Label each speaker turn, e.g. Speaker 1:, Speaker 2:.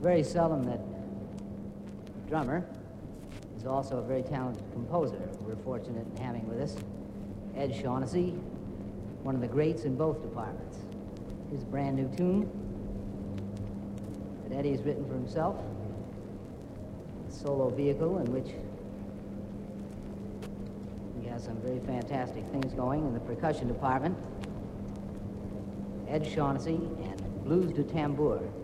Speaker 1: very seldom that drummer is also a very talented composer. We're fortunate in having with us Ed Shaughnessy, one of the greats in both departments. His brand new tune that Eddie's written for himself, a solo vehicle in which he has some very fantastic things going in the percussion department. Ed Shaughnessy and Blues du Tambour.